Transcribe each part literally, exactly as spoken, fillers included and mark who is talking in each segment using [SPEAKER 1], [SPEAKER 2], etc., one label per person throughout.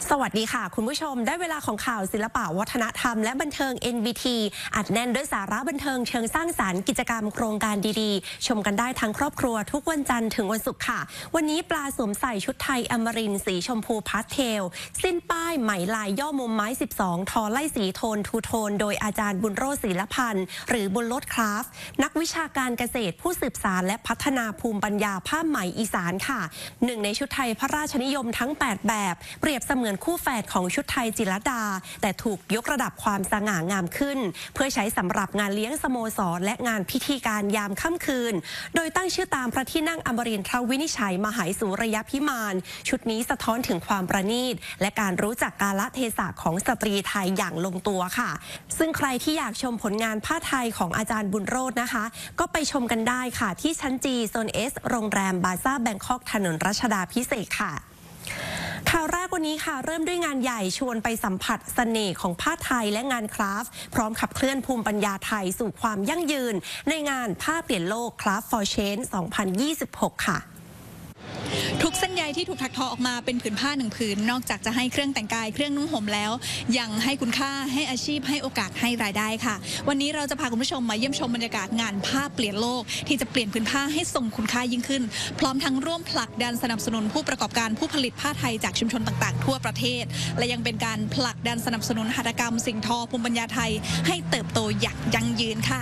[SPEAKER 1] สวัสดีค่ะคุณผู้ชมได้เวลาของข่าวศิลปะวัฒนธรรมและบันเทิง เอ็น บี ที อัดแน่นด้วยสาระบันเทิงเชิงสร้างสรรค์กิจกรรมโครงการดีๆชมกันได้ทั้งครอบครัวทุกวันจันทร์ถึงวันศุกร์ค่ะวันนี้ปลาสวมใส่ชุดไทยอมรินทร์สีชมพูพาสเทลสิ้นป้ายไหมลายย่อมุมไม้สิบสองทอไล่สีโทนทูโทนโดยอาจารย์บุญโรจน์ศิลพันธ์หรือบุญโรจน์คราฟต์นักวิชาการเกษตรผู้สืบสานและพัฒนาภูมิปัญญาผ้าไหมอีสานค่ะหนึ่งในชุดไทยพระราชนิยมทั้งแปดแบบเปรียบเสมือนคู่แฝดของชุดไทยจิรดาแต่ถูกยกระดับความสง่างามขึ้นเพื่อใช้สำหรับงานเลี้ยงสโมสรและงานพิธีการยามค่ำคืนโดยตั้งชื่อตามพระที่นั่งอมรินทรวินิจฉัยมหาสุริยพิมานชุดนี้สะท้อนถึงความประณีตและการรู้จักกาลเทศะของสตรีไทยอย่างลงตัวค่ะซึ่งใครที่อยากชมผลงานผ้าไทยของอาจารย์บุญโรจน์นะคะก็ไปชมกันได้ค่ะที่ชั้นจีโซนเอสโรงแรมบาซ่าแบงคอกถนนรัชดาภิเษกค่ะข่าวแรกวันนี้ค่ะเริ่มด้วยงานใหญ่ชวนไปสัมผัสเสน่ห์ของผ้าไทยและงานคราฟต์พร้อมขับเคลื่อนภูมิปัญญาไทยสู่ความยั่งยืนในงานผ้าเปลี่ยนโลก Craft for Change สองพันยี่สิบหก ค่ะ
[SPEAKER 2] ทุกเส้นใยที่ถูกถักทอออกมาเป็นผืนผ้าหนึ่งผืนนอกจากจะให้เครื่องแต่งกายเครื่องนุ่งห่มแล้วยังให้คุณค่าให้อาชีพให้โอกาสให้รายได้ค่ะวันนี้เราจะพาคุณผู้ชมมาเยี่ยมชมบรรยากาศงานผ้าเปลี่ยนโลกที่จะเปลี่ยนผืนผ้าให้ทรงคุณค่ายิ่งขึ้นพร้อมทั้งร่วมผลักดันสนับสนุนผู้ประกอบการผู้ผลิตผ้าไทยจากชุมชนต่างๆทั่วประเทศและยังเป็นการผลักดันสนับสนุนหัตถกรรมสิ่งทอภูมิปัญญาไทยให้เติบโตอย่างยั่งยืนค่ะ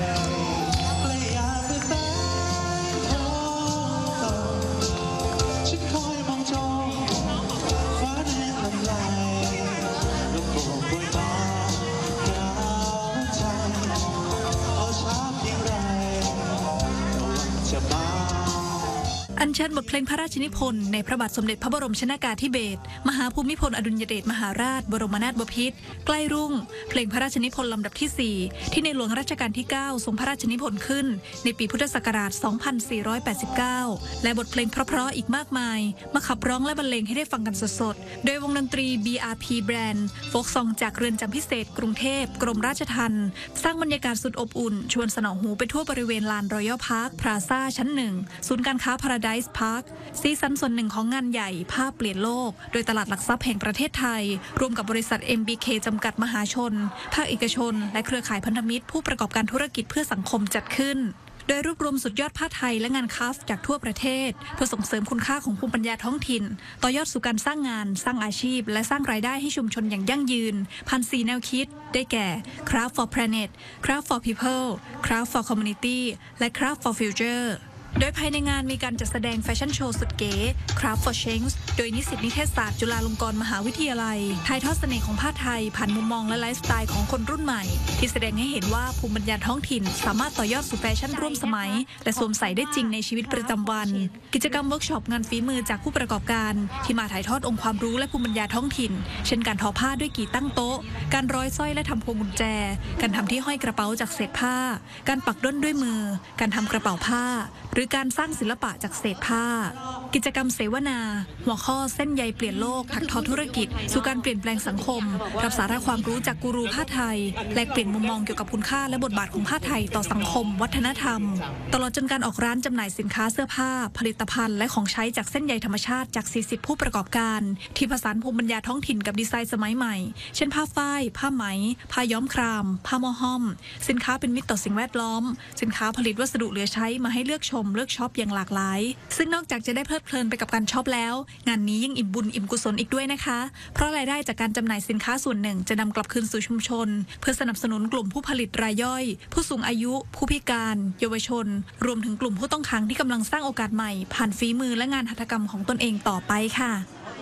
[SPEAKER 2] อัญเชิญบทเพลงพระราชนิพนธ์ในพระบาทสมเด็จพระบรมชนากาธิเบศรมหาภูมิพลอดุลยเดชมหาราชบรมนาถบพิตรใกล้รุ่งเพลงพระราชนิพนธ์ลำดับที่สี่ที่ในหลวงรัชกาลที่เก้าทรงพระราชนิพนธ์ขึ้นในปีพุทธศักราชสองพันสี่ร้อยแปดสิบเก้าและบทเพลงเพราะๆอีกมากมายมาขับร้องและบรรเลงให้ได้ฟังกันสดๆโดยวงดนตรี บี อาร์ พี Brand โฟล์คซองจากเรือนจำพิเศษกรุงเทพกรมราชทัณฑ์สร้างบรรยากาศสุดอบอุ่นชวนสนองหูไปทั่วบริเวณลานรอยัลพาร์คพลาซ่าชั้นหนึ่งศูนย์การค้าพาราไดซ์พาร์คซีซั่นส่วนหนึ่งของงานใหญ่ผ้าเปลี่ยนโลกโดยตลาดหลักทรัพย์แห่งประเทศไทยร่วมกับบริษัท เอ็ม บี เค จำกัดมหาชนภาคเอกชนและเครือข่ายพันธมิตรผู้ประกอบการธุรกิจเพื่อสังคมจัดขึ้นโดยรวบรวมสุดยอดผ้าไทยและงานคราฟต์จากทั่วประเทศเพื่อส่งเสริมคุณค่าของภูมิปัญญาท้องถิ่นต่อยอดสู่การสร้างงานสร้างอาชีพและสร้างรายได้ให้ชุมชนอย่างยั่งยืนผ่านสี่แนวคิดได้แก่ Craft for Planet Craft for People Craft for Community และ Craft for Futureโดยภายในงานมีการจัดแสดงแฟชั่นโชว์สุดเก๋ Craft for Change โดยนิสิตนิเทศศาสตร์จุฬาลงกรณ์มหาวิทยาลัยถ่ายทอดเสน่ห์ของผ้าไทยผ่านมุมมองและไลฟ์สไตล์ของคนรุ่นใหม่ที่แสดงให้เห็นว่าภูมิปัญญาท้องถิ่นสามารถต่อยอดสู่แฟชั่นร่วมสมัยและสวมใส่ได้จริงในชีวิตประจำวันกิจกรรมเวิร์กช็อปงานฝีมือจากผู้ประกอบการที่มาถ่ายทอดองค์ความรู้และภูมิปัญญาท้องถิ่นเช่นการทอผ้าด้วยกี่ตั้งโต๊ะการร้อยสร้อยและทำพวงกุญแจการทำที่ห้อยกระเป๋าจากเศษผ้าการปักด้นด้วยมือการทำกระเป๋าผ้าหรือการสร้างศิลปะจากเศษผ้ากิจกรรมเสวนาหัวข้อเส้นใยเปลี่ยนโลกถักทอธุรกิจสู่การเปลี่ยนแปลงสังคมรับสาระความรู้จากกูรูผ้าไทยแลกเปลี่ยนมุมมองเกี่ยวกับคุณค่าและบทบาทของผ้าไทยต่อสังคมวัฒนธรรมตลอดจนการออกร้านจำหน่ายสินค้าเสื้อผ้าผลิตภัณฑ์และของใช้จากเส้นใยธรรมชาติจากสี่สิบผู้ประกอบการที่ผสานภูมิปัญญาท้องถิ่นกับดีไซน์สมัยใหม่เช่นผ้าฝ้ายผ้าไหมผ้าย้อมครามผ้าหม้อห้อมสินค้าเป็นมิตรต่อสิ่งแวดล้อมสินค้าผลิตวัสดุเหลือใช้มาให้เลือกชมเลือกช็อปอย่างหลากหลายซึ่งนอกจากจะได้เพลิดเพลินไปกับการช็อปแล้วงานนี้ยังอิ่มบุญอิ่มกุศลอีกด้วยนะคะเพราะรายได้จากการจำหน่ายสินค้าส่วนหนึ่งจะนำกลับคืนสู่ชุมชนเพื่อสนับสนุนกลุ่มผู้ผลิตรายย่อยผู้สูงอายุผู้พิการเยาวชนรวมถึงกลุ่มผู้ต้องขังที่กำลังสร้างโอกาสใหม่ผ่านฝีมือและงานหัตถกรรมของตนเองต่อไปค่ะ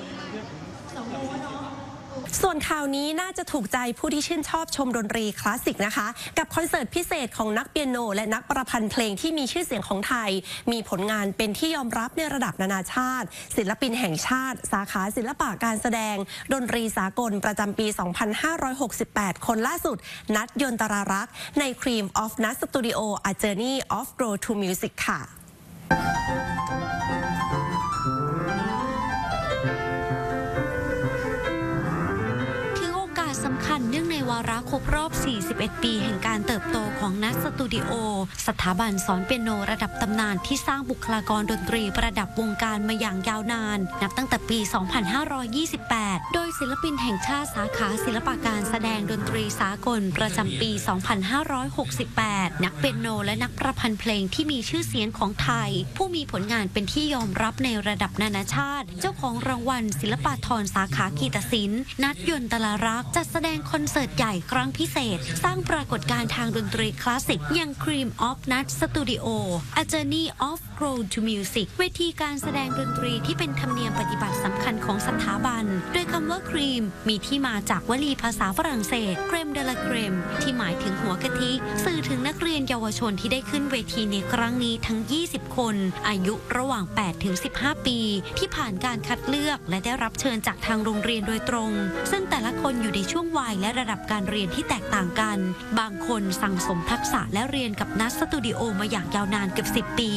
[SPEAKER 1] ส่วนข่าวนี้น่าจะถูกใจผู้ที่ชื่นชอบชมดนตรีคลาสสิกนะคะกับคอนเสิร์ตพิเศษของนักเปียโนและนักประพันธ์เพลงที่มีชื่อเสียงของไทยมีผลงานเป็นที่ยอมรับในระดับนานาชาติศิลปินแห่งชาติสาขาศิลปะการแสดงดนตรีสากลประจำปี สองพันห้าร้อยหกสิบแปด คนล่าสุดนัทยนตรารักษ์ใน Cream of Nut Studio A Journey of Grow to Music ค่ะ
[SPEAKER 3] เนื่องในวาาระครบรอบ สี่สิบเอ็ด ปีแห่งการเติบโตของนัทสตูดิโอสถาบันสอนเปียโนระดับตำนานที่สร้างบุคลากรดนตรีประดับวงการมาอย่างยาวนานนับตั้งแต่ปี สองพันห้าร้อยยี่สิบแปด โดยศิลปินแห่งชาติสาขาศิลปะการแสดงดนตรีสากลประจำปี สองพันห้าร้อยหกสิบแปด นักเปียโนและนักประพันธ์เพลงที่มีชื่อเสียงของไทยผู้มีผลงานเป็นที่ยอมรับในระดับนานาชาติเจ้าของรางวัลศิลปาธรสาขากีตศิลป์นัทยนตลารักษ์จัดแสดงคอนเสิร์ตใหญ่ครั้งพิเศษสร้างปรากฏการณ์ทางดนตรีคลาสสิกอย่าง Cream of Nut Studio A Journey of Grow to Music เวทีการแสดงดนตรีที่เป็นธรรมเนียมปฏิบัติสำคัญของสถาบันโดยคำว่าครีมมีที่มาจากวลีภาษาฝรั่งเศส Crème de la Crème ที่หมายถึงหัวกะทิสื่อถึงนักเรียนเยาวชนที่ได้ขึ้นเวทีในครั้งนี้ทั้ง ยี่สิบ คนอายุระหว่าง แปดถึงสิบห้า ปีที่ผ่านการคัดเลือกและได้รับเชิญจากทางโรงเรียนโดยตรงซึ่งแต่ละคนอยู่ในช่วงวัยและระดับการเรียนที่แตกต่างกันบางคนสั่งสมทักษะและเรียนกับนัทสตูดิโอมาอย่างยาวนานเกือบสิบปี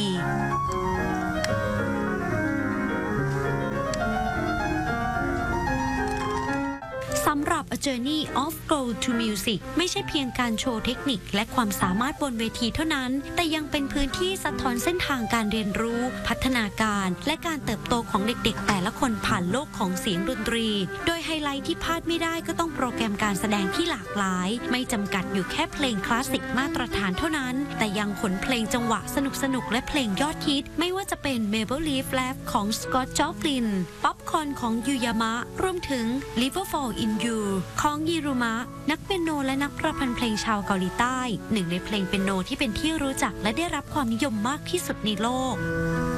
[SPEAKER 3] สำหรับ A Journey of Grow to Music ไม่ใช่เพียงการโชว์เทคนิคและความสามารถบนเวทีเท่านั้นแต่ยังเป็นพื้นที่สะท้อนเส้นทางการเรียนรู้พัฒนาการและการเติบโตของเด็กๆแต่ละคนผ่านโลกของเสียงดนตรีโดยไฮไลท์ที่พลาดไม่ได้ก็ต้องโปรแกรมการแสดงที่หลากหลายไม่จำกัดอยู่แค่เพลงคลาสสิกมาตรฐานเท่านั้นแต่ยังขนเพลงจังหวะสนุกๆและเพลงยอดฮิตไม่ว่าจะเป็น Maple Leaf Lab ของ Scott Joplin Popcorn ของยูยามะรวมถึง River Fall in You ของยิรุมะนักเปียโนและนักประพันธ์เพลงชาวเกาหลีใต้หนึ่งในเพลงเปียโนที่เป็นที่รู้จักและได้รับความนิยมมากที่สุดในโลก